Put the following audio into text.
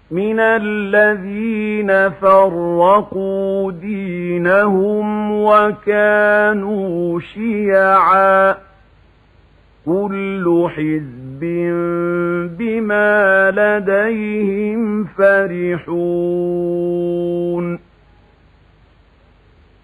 من الذين فرقوا دينهم وكانوا شيعا كل حزب بما لديهم فرحون